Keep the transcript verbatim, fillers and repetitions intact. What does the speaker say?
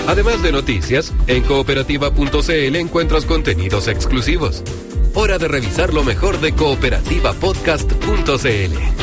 Además de noticias, en cooperativa punto c l encuentras contenidos exclusivos. Hora de revisar lo mejor de cooperativa podcast punto c l.